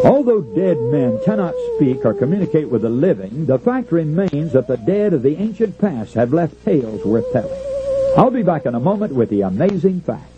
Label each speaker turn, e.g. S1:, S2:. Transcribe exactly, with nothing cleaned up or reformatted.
S1: Although dead men cannot speak or communicate with the living, the fact remains that the dead of the ancient past have left tales worth telling. I'll be back in a moment with the amazing fact.